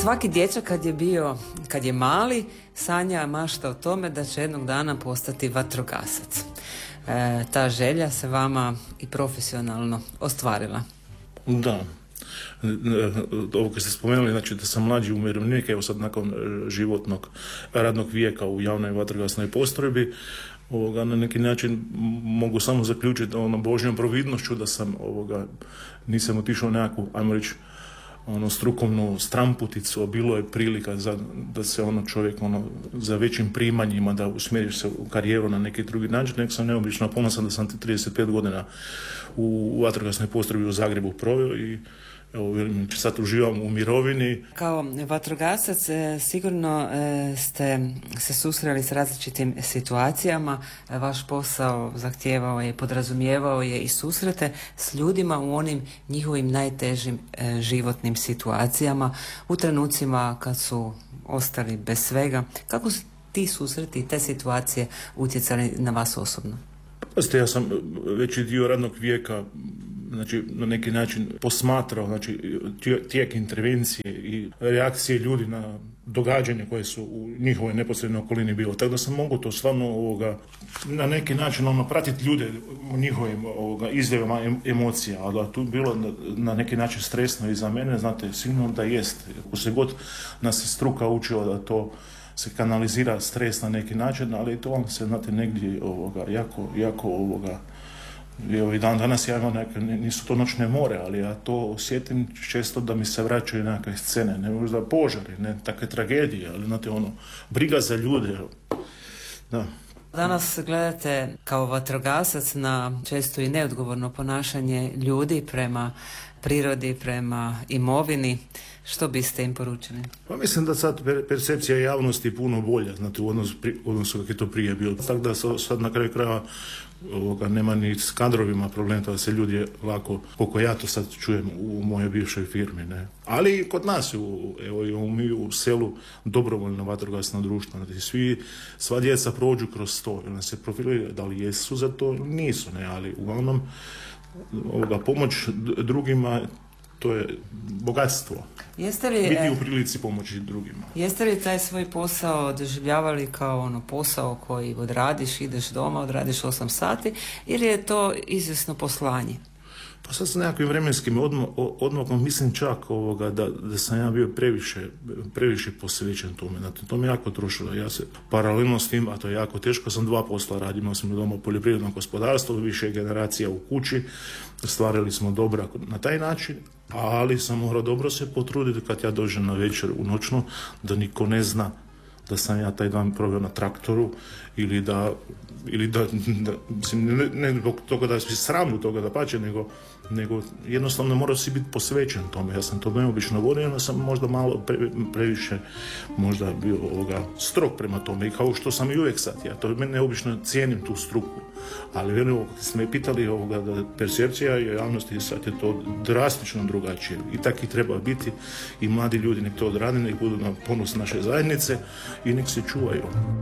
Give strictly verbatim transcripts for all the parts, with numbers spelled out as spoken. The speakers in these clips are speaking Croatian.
Svaki dječak kad je bio, kad je mali, sanja mašta o tome da će jednog dana postati vatrogasac. E, ta želja se vama i profesionalno ostvarila. Da. Ovo kad ste spomenuli, znači da sam mlađi umirovljenik, evo sad nakon životnog radnog vijeka u javnoj vatrogasnoj postrojbi, ovoga, na neki način mogu samo zaključiti ono Božjom providnošću da sam ovoga, nisam otišao nekakvu, ajmo reći, ono strukovnu stramputicu, a bilo je prilika za, da se ono čovjek ono za većim primanjima da usmjeriš se u karijeru na neki drugi način, nek sam neobično ponosan da sam trideset pet godina u, u vatrogasnoj postrojbi u Zagrebu proveo i evo, sad uživam u mirovini. Kao vatrogasac e, sigurno e, ste se susreli s različitim situacijama. E, vaš posao zahtijevao je, podrazumijevao je i susrete s ljudima u onim njihovim najtežim e, životnim situacijama, u trenucima kad su ostali bez svega. Kako su ti susreti i te situacije utjecali na vas osobno? Pazite, ja sam veći dio radnog vijeka, znači na neki način posmatrao, znači tijek intervencije i reakcije ljudi na događanja koje su u njihovoj neposrednoj okolini bilo. Tako da sam mogu to stvarno ovoga, na neki način ono, pratiti ljude u njihovim ovoga, izljevima emocija, ali da tu bilo na, na neki način stresno i za mene, znate, sigurno da jest. Ako se god nas je struka učila da to se kanalizira stres na neki način, ali to vam se, znate, negdje ovoga, jako, jako ovoga, i ovaj dan danas ja imam neke, nisu to noćne more, ali ja to osjetim često da mi se vraćaju nekakve scene, ne možda požari, ne takve tragedije, ali znate ono, briga za ljude. Da. Danas gledate kao vatrogasac na često i neodgovorno ponašanje ljudi prema prirodi, prema imovini. Što biste im poručili? Pa mislim da sad percepcija javnosti je puno bolja, znate, u odnosu, u odnosu kako je to prije bilo. Tako da sad na kraju krajeva ovoga, nema ni s kadrovima problem, da se ljudi lako, koliko ja to sad čujem u mojoj bivšoj firmi, ne. Ali i kod nas, u, evo mi u selu dobrovoljno vatrogasno društvo, znači svi, sva djeca prođu kroz to, jer nas se profiliraju, da li jesu za to, nisu, ne, ali uglavnom ovoga, pomoć drugima, to je bogatstvo. Jeste li, biti u prilici pomoći drugima. Jeste li taj svoj posao doživljavali kao ono posao koji odradiš, ideš doma, odradiš osam sati, ili je to izvjesno poslanje? Pa sad s nekakvim vremenskim odmo, odmakom mislim čak ovoga da, da sam ja bio previše, previše posvećen tome. Znate, to me jako trošilo. Ja se paralelno s tim, a to je jako teško, sam dva posla radio. Imao sam doma poljoprivredno gospodarstvo, više generacija u kući, stvarali smo dobra na taj način, ali sam morao dobro se potruditi kad ja dođem na večer u noćnu, da niko ne zna da sam ja taj dan proveo na traktoru ili da, ili da, da mislim, ne, ne zbog toga da si sram toga da pače, nego, nego jednostavno morao si biti posvećen tome. Ja sam to neobično vodio, no sam možda malo pre, previše možda bio ovoga, strog prema tome, i kao što sam i uvijek sad. Ja to neobično cijenim tu struku, ali vjerujem, kad ste me pitali ovoga, da percepcija i javnosti sad je to drastično drugačije i tak i treba biti, i mladi ljudi nek to odrade, nek budu na ponos naše zajednice i nek se čuvaju.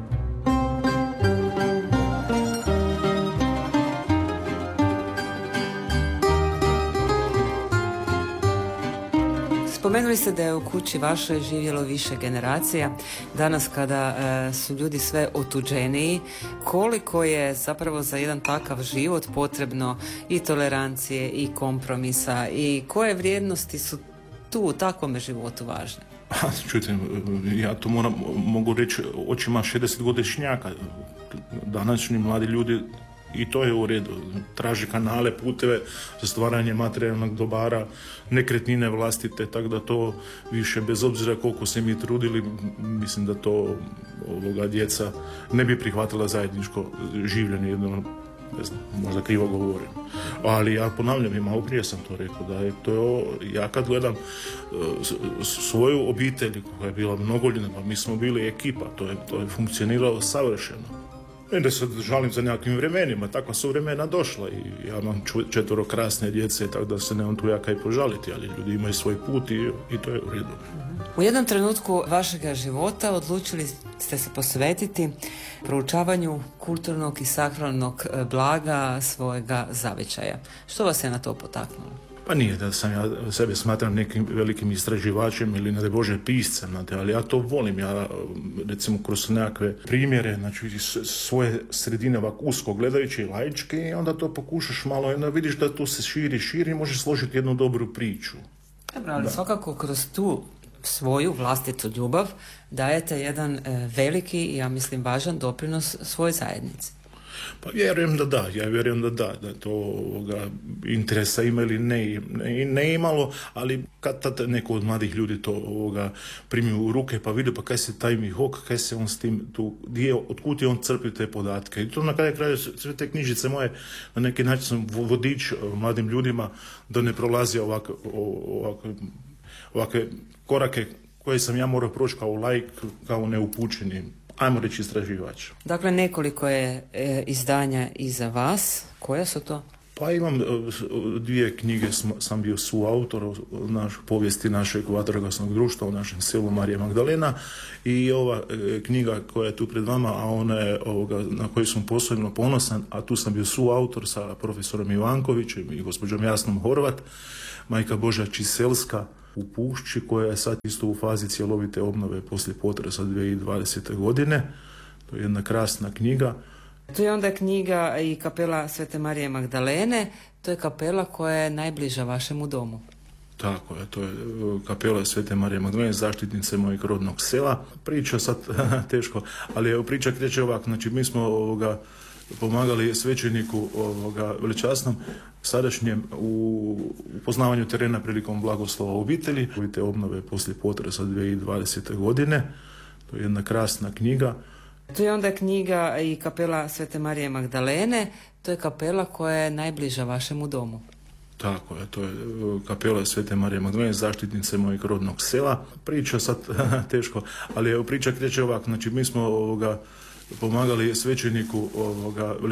Spomenuli ste da je u kući vašoj živjelo više generacija. Danas kada e, su ljudi sve otuđeniji, koliko je zapravo za jedan takav život potrebno i tolerancije i kompromisa, i koje vrijednosti su tu u takvome životu važne? Čujte, ja to moram, mogu reći očima šezdesetgodišnjaka. Današnji mladi ljudi, i to je u redu, traži kanale, puteve za stvaranje materijalnog dobara, nekretnine vlastite, tako da to više, bez obzira koliko se mi trudili, mislim da to ovoga djeca ne bi prihvatila zajedničko življenje, jedno, ne znam, možda krivo govorim. Ali ja ponavljam, i malo prije sam to rekao, da je to, ja kad gledam uh, svoju obitelj koja je bila mnogoljena, pa mi smo bili ekipa, to je, to je funkcioniralo savršeno. Ne da se žalim za nekakvim vremenima, takva su vremena došla i ja imam četvoro krasne djece, tako da se nemam tu ja kaj požaliti, ali ljudi imaju svoj put i, i to je u redu. U jednom trenutku vašega života odlučili ste se posvetiti proučavanju kulturnog i sakralnog blaga svojega zavičaja. Što vas je na to potaknulo? Pa nije da sam ja sebe smatram nekim velikim istraživačem ili ne daj Bože piscem, znate, ali ja to volim. Ja recimo kroz nekakve primjere, znači iz svoje sredine ovako usko gledajući laički, i onda to pokušaš malo i onda vidiš da to se širi, širi i možeš složiti jednu dobru priču. Dobro, ali da. svakako kroz tu svoju vlastitu ljubav dajete jedan e, veliki i ja mislim važan doprinos svojoj zajednici. Pa vjerujem da da, ja vjerujem da da, da to ovoga, interesa ima ili ne, ne, ne imalo, ali kad tad neko od mladih ljudi to ovoga, primi u ruke pa vidi pa kaj se taj Mihok, kaj se on s tim tu, gdje, otkud je on crpio te podatke. I to na kraju kraju sve te knjižice moje, na neki način sam vodič mladim ljudima da ne prolazi ovakve, ovakve, ovakve korake koje sam ja morao proći kao laik, kao neupućeni, ajmo reći istraživač. Dakle, nekoliko je e, izdanja iza vas. Koja su to? Pa imam dvije knjige, sam bio suautor naš, povijesti našeg vatrogasnog društva u našem selu Marija Magdalena, i ova e, knjiga koja je tu pred vama, a ona je ovoga, na koju sam posebno ponosan, a tu sam bio suautor sa profesorom Ivankovićem i gospođom Jasnom Horvat, Majka Božja Čiselska u Pušći, koja je sad isto u fazi cjelovite obnove poslije potresa dvije tisuće dvadesete. godine. To je jedna krasna knjiga. Tu je onda knjiga i kapela Svete Marije Magdalene. To je kapela koja je najbliža vašemu domu. Tako je, to je kapela Svete Marije Magdalene, zaštitnice mojeg rodnog sela. Priča sad teško, ali evo priča kreće ovako. Znači mi smo ovoga pomagali svećeniku ovoga veličasnom sadašnjem u upoznavanju terena prilikom blagoslova obitelji, te obnove poslije potresa dvije tisuće dvadesete. godine. To je jedna krasna knjiga. Tu je onda knjiga i kapela Svete Marije Magdalene. To je kapela koja je najbliža vašemu domu. Tako je, to je kapela Svete Marije Magdalene, zaštitnice mojeg rodnog sela. Priča sad teško, ali evo priča kreće ovako. Znači mi smo ovoga pomagali svećeniku ovoga